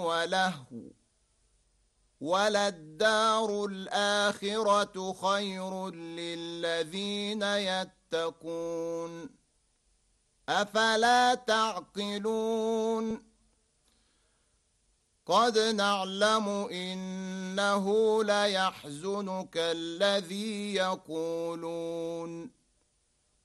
ولهو، وللدار الآخرة خير للذين يتقون أفلا تعقلون قد نعلم إنه ليحزنك الذي يقولون